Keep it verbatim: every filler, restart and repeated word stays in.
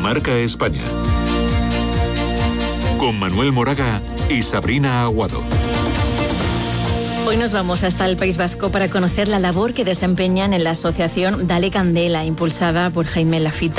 Marca España. Con Manuel Moraga y Sabrina Aguado. Hoy nos vamos hasta el País Vasco para conocer la labor que desempeñan en la asociación Dale Candela, impulsada por Jaime Lafita.